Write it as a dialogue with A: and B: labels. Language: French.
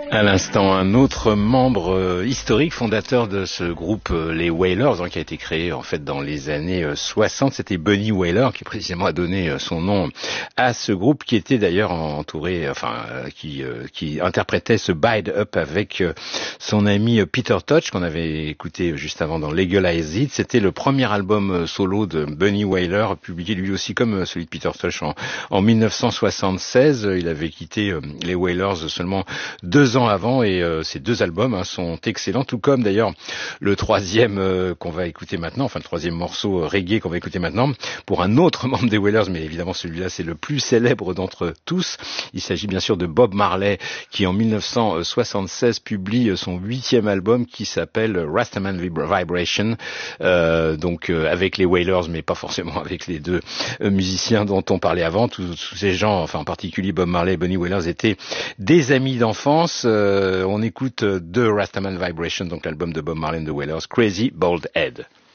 A: À l'instant, un autre membre historique, fondateur de ce groupe, les Wailers, qui a été créé en fait dans les années 60. C'était Bunny Wailer qui précisément a donné son nom à ce groupe, qui était d'ailleurs entouré, qui interprétait ce Bide Up avec son ami Peter Tosh, qu'on avait écouté juste avant dans Legalize It. C'était le premier album solo de Bunny Wailer, publié lui aussi comme celui de Peter Tosh en 1976. Il avait quitté les Wailers seulement 2 ans avant, et ces 2 albums sont excellents, tout comme d'ailleurs le troisième qu'on va écouter maintenant, enfin le troisième morceau reggae qu'on va écouter maintenant, pour un autre membre des Wailers, mais évidemment celui-là c'est le plus célèbre d'entre tous. Il s'agit bien sûr de Bob Marley, qui en 1976 publie son 8e album qui s'appelle Rastaman Vibration, avec les Wailers, mais pas forcément avec les 2 musiciens dont on parlait avant. Tous ces gens, enfin en particulier Bob Marley et Bunny Wailers, étaient des amis d'enfance. On écoute de Rastaman Vibration, donc l'album de Bob Marley and the Wailers, Crazy Bald Head.